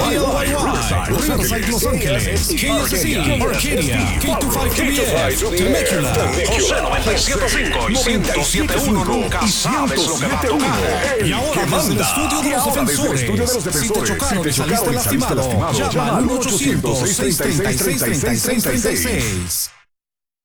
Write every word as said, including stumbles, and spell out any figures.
Riverside, Riverside, Los Ángeles, K S C, Arcadia, K veinticinco K F, Temecula, José noventa y siete punto cinco y ciento siete punto uno. Nunca sabes lo que va a tocar. Y ahora desde el estudio de los defensores, si te chocaron y saliste lastimado, llama al uno ochocientos, seiscientos treinta y seis, treinta y seis, treinta y seis.